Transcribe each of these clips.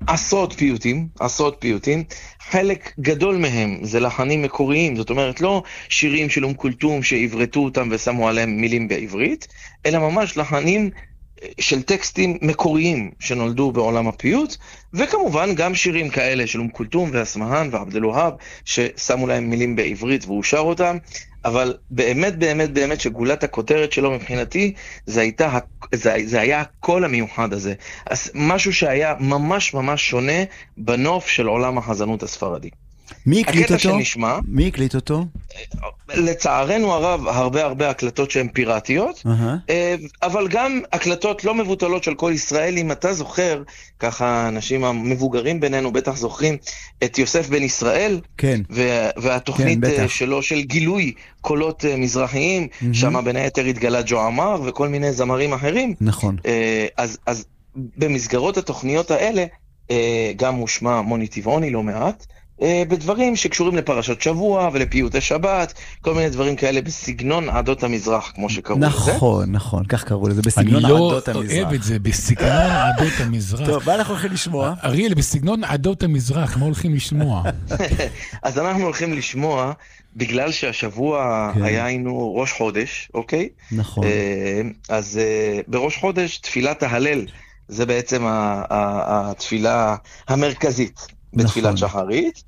עשרות פיוטים, חלק גדול מהם זה לחנים מקוריים, זאת אומרת לא שירים של קולטום שעברתו אותם ושמו עליהם מילים בעברית, אלא ממש לחנים של טקסטים מקוריים שנולדו בעולם הפיוט, וכמובן גם שירים כאלה של קולטום ואסמהאן ועבד אל-והאב ששמו להם מילים בעברית והוא שר אותם, אבל באמת שגולת הכותרת שלו מבחינתי זה היה הקול המיוחד הזה, אז משהו שהיה ממש שונה בנוף של עולם החזנות הספרדי. מי הקליט אותו? שנשמע, מי הקליט אותו? לצערנו הרב, הרבה הקלטות שהן פיראטיות, אבל גם הקלטות לא מבוטלות של כל ישראל. אם אתה זוכר, ככה אנשים המבוגרים בינינו בטח זוכרים את יוסף בן ישראל, כן. והתוכנית כן, שלו של גילוי קולות מזרחיים, שם בין היתר התגלה ג'ו עמר וכל מיני זמרים אחרים. נכון. אז במסגרות התוכניות האלה, גם מושמע מוני טבעוני לא מעט, בדברים שקשורים לפרשת שבוע ולפיוטי שבת, כל מיני דברים כאלה בסגנון עדות המזרח, כמו שקראו לזה. נכון, כך קראו לזה, בסגנון עדות המזרח. אני לא אוהב את זה, בסגנון עדות המזרח. טוב, מה אנחנו הולכים לשמוע? אריאל, בסגנון עדות המזרח, מה הולכים לשמוע? אז אנחנו הולכים לשמוע, בגלל שהשבוע היה לנו ראש חודש, אוקיי? נכון. אז בראש חודש תפילת ההלל, זה בעצם התפילה המרכזית. בתפילת שחרית,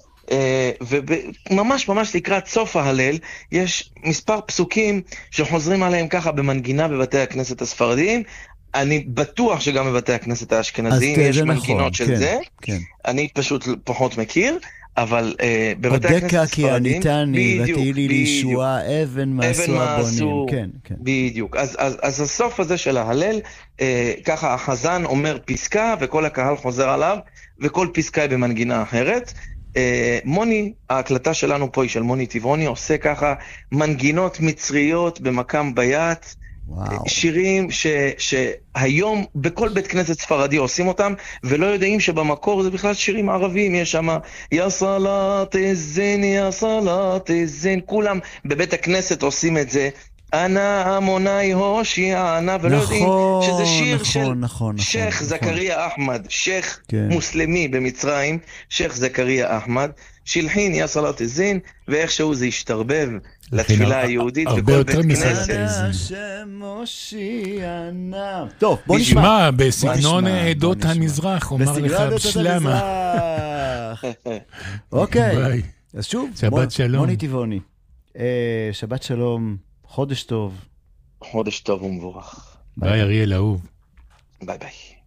וממש לקראת סוף ההלל, יש מספר פסוקים שחוזרים עליהם ככה במנגינה בבתי הכנסת הספרדיים, אני בטוח שגם בבתי הכנסת האשכנזיים יש מנגינות של זה, אני פשוט פחות מכיר, אבל בבתי הכנסת הספרדיים, אודקה כי עניתני, ותהי לי לישועה, אבן מעשו הבונים. כן. בדיוק. אז הסוף הזה של ההלל, ככה החזן אומר פסקה, וכל הקהל חוזר עליו, וכל פסקה היא במנגינה אחרת. מוני, ההקלטה שלנו פה היא של מוני טבעוני, עושה ככה מנגינות מצריות במקם ביית, שירים שהיום בכל בית כנסת ספרדי עושים אותם, ולא יודעים שבמקור זה בכלל שירים ערביים. יש שם יא סלאת א-זין, יא סלאת א-זין, כולם בבית הכנסת עושים את זה, אנא אמוני הושיענה, ולא יודעים שזה שיר של שייח זכריה אחמד, שייח מוסלמי במצרים, שייח זכריה אחמד, שילחין יא סלאת א-זין, ואיכשהו זה השתרבב לתפילה היהודית וכל בית כנסת. טוב, בוא נשמע. בסגנון עדות המזרח, אומר לך בשלמה. אוקיי, אז שוב, שבת שלום. מוני טבעוני. שבת שלום, חודש טוב. חודש טוב ומבורך. ביי אריאל אהוב. ביי.